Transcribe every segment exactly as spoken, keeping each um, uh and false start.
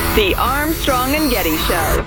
The Armstrong and Getty Show.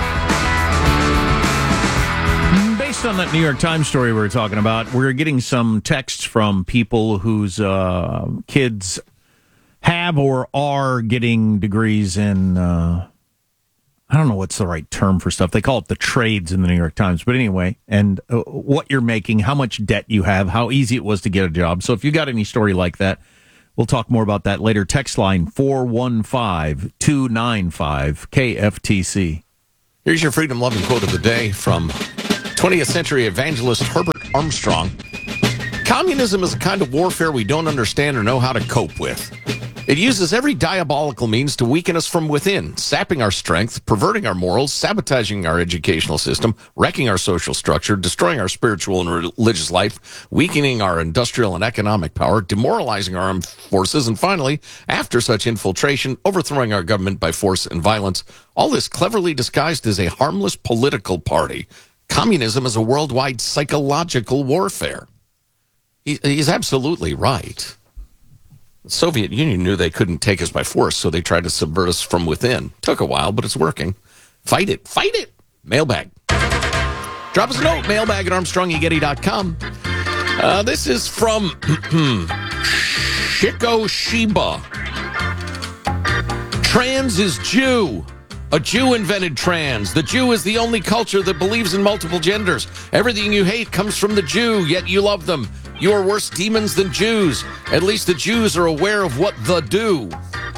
Based on that New York Times story we were talking about, we're getting some texts from people whose uh, kids have or are getting degrees in, uh, I don't know what's the right term for stuff. They call it the trades in the New York Times. But anyway, and uh, what you're making, how much debt you have, how easy it was to get a job. So if you got any story like that, we'll talk more about that later. Text line four one five, two nine five, K F T C. Here's your freedom-loving quote of the day from twentieth century evangelist Herbert Armstrong. Communism is a kind of warfare we don't understand or know how to cope with. It uses every diabolical means to weaken us from within, sapping our strength, perverting our morals, sabotaging our educational system, wrecking our social structure, destroying our spiritual and religious life, weakening our industrial and economic power, demoralizing our armed forces, and finally, after such infiltration, overthrowing our government by force and violence. All this cleverly disguised as a harmless political party. Communism is a worldwide psychological warfare. He, he's absolutely right. The Soviet Union knew they couldn't take us by force, so they tried to subvert us from within. Took a while, but it's working. Fight it. Fight it. Mailbag. Drop us a note. Mailbag at armstrong and getty dot com. Uh, this is from Shiko Shiba. Trans is Jew. A Jew invented trans. The Jew is the only culture that believes in multiple genders. Everything you hate comes from the Jew, yet you love them. You are worse demons than Jews. At least the Jews are aware of what the do.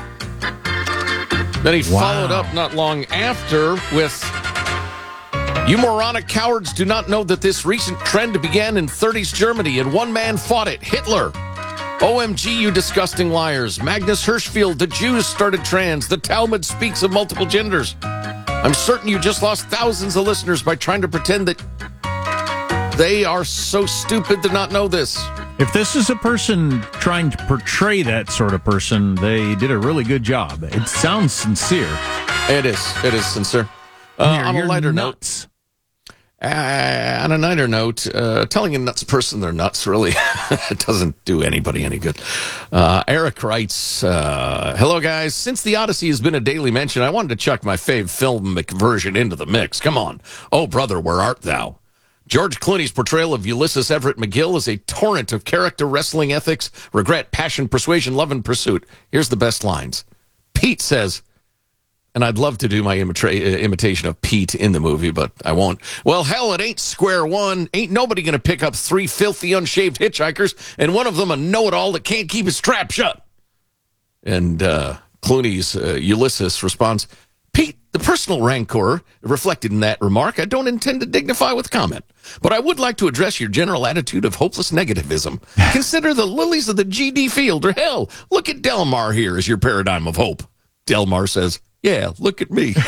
Then he wow. followed up not long after with, you moronic cowards do not know that this recent trend began in thirties Germany and one man fought it, Hitler. O M G, you disgusting liars. Magnus Hirschfeld, the Jews started trans. The Talmud speaks of multiple genders. I'm certain you just lost thousands of listeners by trying to pretend that they are so stupid to not know this. If this is a person trying to portray that sort of person, they did a really good job. It sounds sincere. It is. It is sincere. Uh, on a lighter note, uh, on a lighter note, uh, telling a nuts person they're nuts really it doesn't do anybody any good. Uh, Eric writes, uh, hello guys. Since the Odyssey has been a daily mention, I wanted to chuck my fave film version into the mix. Come on. Oh, brother, where art thou? George Clooney's portrayal of Ulysses Everett McGill is a torrent of character, wrestling ethics, regret, passion, persuasion, love, and pursuit. Here's the best lines. Pete says, and I'd love to do my imita- uh, imitation of Pete in the movie, but I won't. Well, hell, it ain't square one. Ain't nobody going to pick up three filthy, unshaved hitchhikers, and one of them a know-it-all that can't keep his trap shut. And uh, Clooney's uh, Ulysses responds, Pete, the personal rancor reflected in that remark, I don't intend to dignify with comment, but I would like to address your general attitude of hopeless negativism. Consider the lilies of the G D field, or hell, look at Delmar here as your paradigm of hope. Delmar says, yeah, look at me.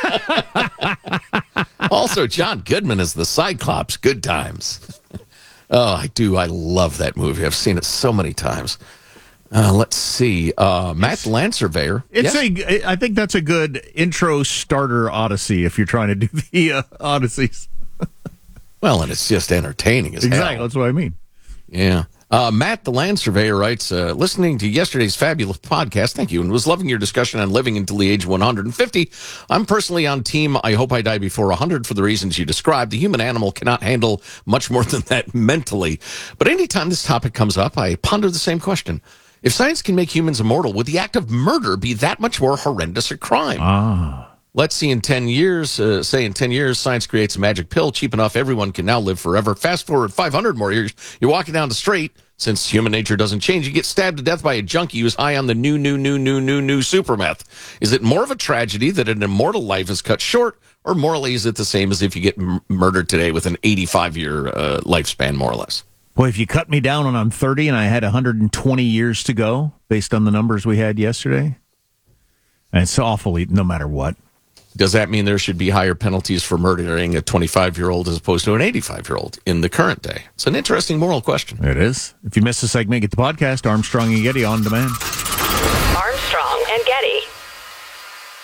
Also, John Goodman is the Cyclops. Good times. Oh, I do. I love that movie. I've seen it so many times. Uh, let's see. Uh, Matt the Land Surveyor. It's yes? a. I think that's a good intro starter Odyssey if you're trying to do the uh, Odysseys. Well, and it's just entertaining as exactly, hell. That's what I mean. Yeah. Uh, Matt the Land Surveyor writes, uh, listening to yesterday's fabulous podcast, thank you, and was loving your discussion on living until the age of one hundred fifty. I'm personally on team I hope I die before one hundred for the reasons you described. The human animal cannot handle much more than that mentally. But anytime this topic comes up, I ponder the same question. If science can make humans immortal, would the act of murder be that much more horrendous a crime? Ah. Let's see in ten years, uh, say in ten years, science creates a magic pill cheap enough everyone can now live forever. Fast forward five hundred more years, you're walking down the street. Since human nature doesn't change, you get stabbed to death by a junkie who's high on the new, new, new, new, new, new super meth. Is it more of a tragedy that an immortal life is cut short, or morally is it the same as if you get m- murdered today with an eighty-five-year uh, lifespan, more or less? Boy, if you cut me down when I'm thirty and I had one hundred twenty years to go, based on the numbers we had yesterday, and it's awfully, no matter what. Does that mean there should be higher penalties for murdering a twenty-five-year-old as opposed to an eighty-five-year-old in the current day? It's an interesting moral question. It is. If you missed the segment, get the podcast, Armstrong and Getty on demand. Armstrong and Getty.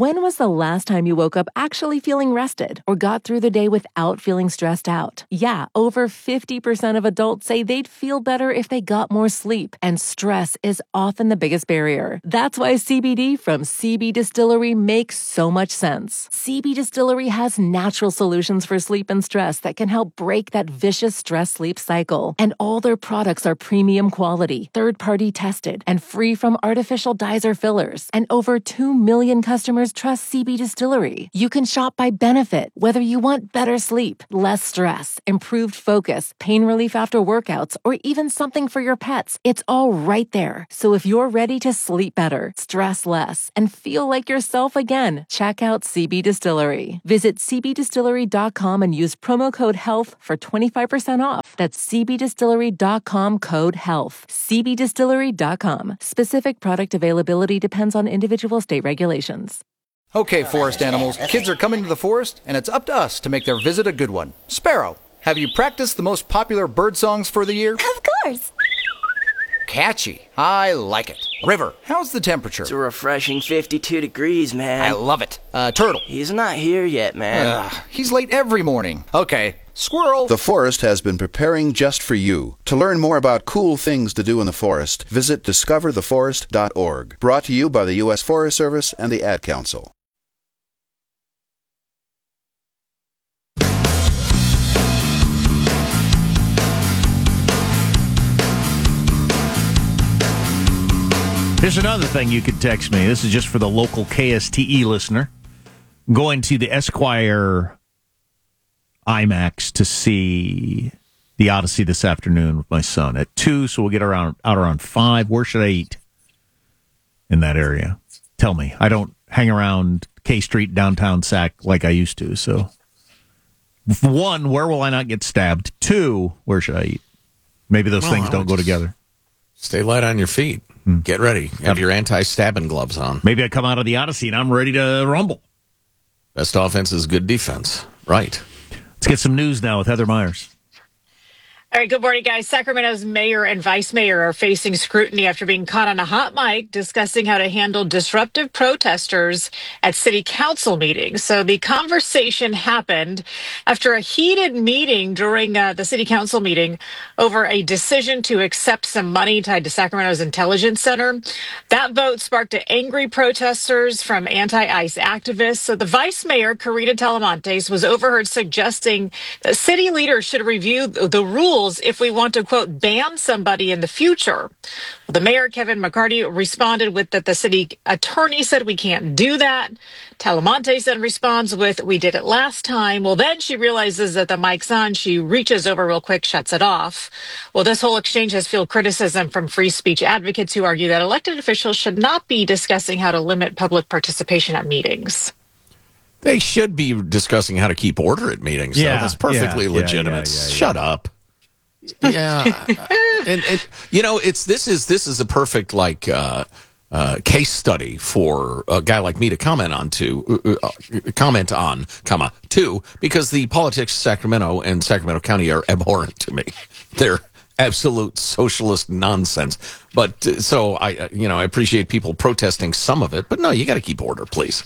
When was the last time you woke up actually feeling rested or got through the day without feeling stressed out? Yeah, over fifty percent of adults say they'd feel better if they got more sleep, and stress is often the biggest barrier. That's why C B D from C B Distillery makes so much sense. C B Distillery has natural solutions for sleep and stress that can help break that vicious stress-sleep cycle. And all their products are premium quality, third-party tested, and free from artificial dyes or fillers. And over two million customers trust C B Distillery. You can shop by benefit, whether you want better sleep, less stress, improved focus, pain relief after workouts, or even something for your pets. It's all right there. So if you're ready to sleep better, stress less, and feel like yourself again, check out C B Distillery. Visit c b distillery dot com and use promo code HEALTH for twenty-five percent off. That's c b distillery dot com code HEALTH. c b distillery dot com. Specific product availability depends on individual state regulations. Okay, forest animals, kids are coming to the forest, and it's up to us to make their visit a good one. Sparrow, have you practiced the most popular bird songs for the year? Of course. Catchy. I like it. River, how's the temperature? It's a refreshing fifty-two degrees, man. I love it. Uh, Turtle. He's not here yet, man. Uh, he's late every morning. Okay. Squirrel. The forest has been preparing just for you. To learn more about cool things to do in the forest, visit discover the forest dot org. Brought to you by the U S Forest Service and the Ad Council. Here's another thing you could text me. This is just for the local K S T E listener. Going to the Esquire IMAX to see the Odyssey this afternoon with my son at two, so we'll get around out around five. Where should I eat in that area? Tell me. I don't hang around K Street, downtown Sac like I used to. So, one, where will I not get stabbed? Two, where should I eat? Maybe those well, things don't go together. Stay light on your feet. Hmm. Get ready. Have your anti-stabbing gloves on. Maybe I come out of the Odyssey and I'm ready to rumble. Best offense is good defense. Right. Let's get some news now with Heather Myers. All right, good morning, guys. Sacramento's mayor and vice mayor are facing scrutiny after being caught on a hot mic discussing how to handle disruptive protesters at city council meetings. So the conversation happened after a heated meeting during uh, the city council meeting over a decision to accept some money tied to Sacramento's intelligence center. That vote sparked angry protesters from anti-ICE activists. So the vice mayor, Karina Talamontes, was overheard suggesting that city leaders should review the rules if we want to, quote, ban somebody in the future. The mayor, Kevin McCarty, responded with that the city attorney said we can't do that. Talamontes then responds with, we did it last time. Well, then she realizes that the mic's on. She reaches over real quick, shuts it off. Well, this whole exchange has fueled criticism from free speech advocates who argue that elected officials should not be discussing how to limit public participation at meetings. They should be discussing how to keep order at meetings. Yeah, so that's perfectly yeah, legitimate. Yeah, yeah, yeah, Shut yeah. up. Yeah, and, and you know, it's this is this is a perfect like uh, uh, case study for a guy like me to comment on to uh, comment on, comma too, because the politics of Sacramento and Sacramento County are abhorrent to me. They're absolute socialist nonsense. But uh, so I, you know, I appreciate people protesting some of it, but no, you got to keep order, please.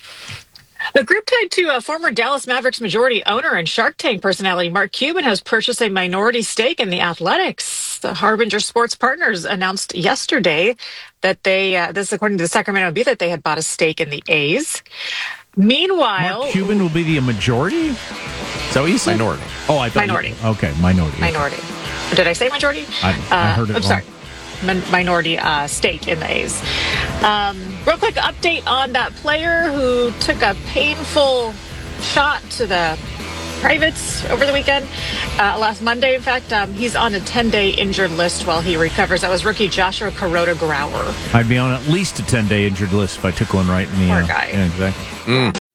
The group tied to a former Dallas Mavericks majority owner and Shark Tank personality Mark Cuban has purchased a minority stake in the Athletics. The Harbinger Sports Partners announced yesterday that they, uh, this is according to the Sacramento Bee, that they had bought a stake in the A's. Meanwhile, Mark Cuban will be the majority? Is that what you said? Minority. Oh, I thought minority. You, okay, minority. Minority. Did I say majority? I, I heard it uh, I'm wrong. sorry. Minority uh, stake in the A's. Um, real quick update on that player who took a painful shot to the privates over the weekend. Uh, last Monday, in fact, um, he's on a ten-day injured list while he recovers. That was rookie Joshua Kuroda Grauer. I'd be on at least a ten-day injured list if I took one right in the... Poor uh, guy. Yeah, exactly. Mm.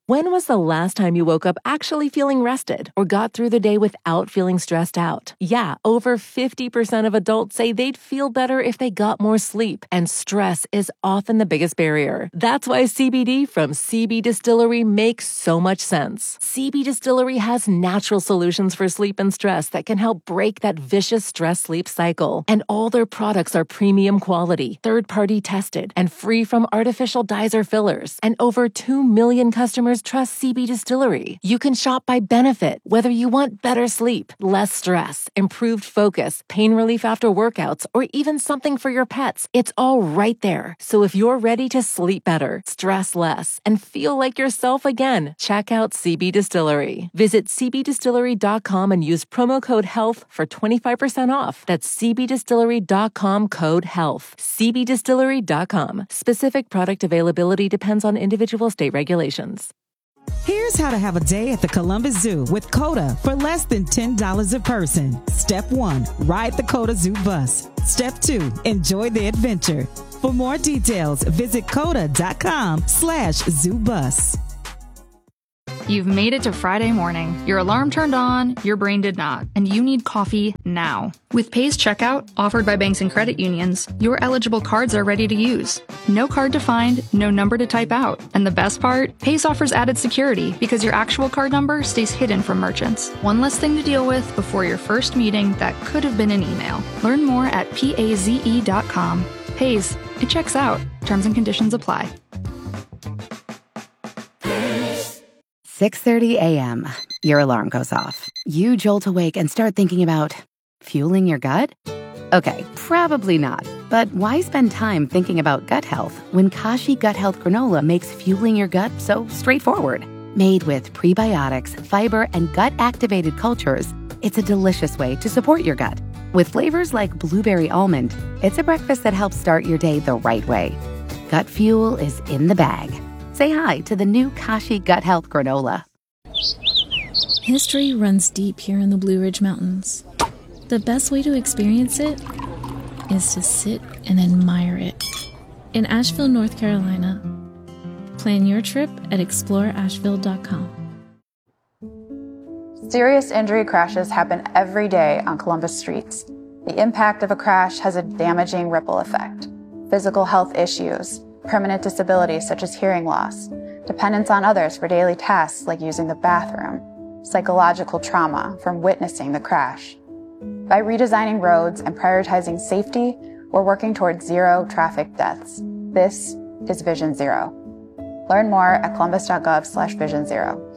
When was the last time you woke up actually feeling rested or got through the day without feeling stressed out? Yeah, over fifty percent of adults say they'd feel better if they got more sleep, and stress is often the biggest barrier. That's why C B D from C B Distillery makes so much sense. C B Distillery has natural solutions for sleep and stress that can help break that vicious stress-sleep cycle. And all their products are premium quality, third-party tested, and free from artificial dyes or fillers. And over two million customers trust C B Distillery. You can shop by benefit, whether you want better sleep, less stress, improved focus, pain relief after workouts, or even something for your pets. It's all right there. So if you're ready to sleep better, stress less, and feel like yourself again, check out C B Distillery. Visit c b distillery dot com and use promo code HEALTH for twenty-five percent off. That's c b distillery dot com code HEALTH. c b distillery dot com. Specific product availability depends on individual state regulations. Here's how to have a day at the Columbus Zoo with CODA for less than ten dollars a person. Step one, ride the CODA Zoo bus. Step two, enjoy the adventure. For more details, visit coda.com slash zoo bus. You've made it to Friday morning. Your alarm turned on, your brain did not, and you need coffee now. With Pay's checkout, offered by banks and credit unions, your eligible cards are ready to use. No card to find, no number to type out. And the best part? Pay's offers added security because your actual card number stays hidden from merchants. One less thing to deal with before your first meeting that could have been an email. Learn more at paze dot com. Pay's, it checks out. Terms and conditions apply. six thirty a.m. Your alarm goes off. You jolt awake and start thinking about fueling your gut? Okay, probably not. But why spend time thinking about gut health when Kashi Gut Health Granola makes fueling your gut so straightforward? Made with prebiotics, fiber, and gut-activated cultures, it's a delicious way to support your gut. With flavors like blueberry almond, it's a breakfast that helps start your day the right way. Gut fuel is in the bag. Say hi to the new Kashi Gut Health Granola. History runs deep here in the Blue Ridge Mountains. The best way to experience it is to sit and admire it. In Asheville, North Carolina. Plan your trip at explore asheville dot com. Serious injury crashes happen every day on Columbus streets. The impact of a crash has a damaging ripple effect. Physical health issues, permanent disabilities such as hearing loss, dependence on others for daily tasks like using the bathroom, psychological trauma from witnessing the crash. By redesigning roads and prioritizing safety, we're working towards zero traffic deaths. This is Vision Zero. Learn more at columbus dot gov slash vision zero.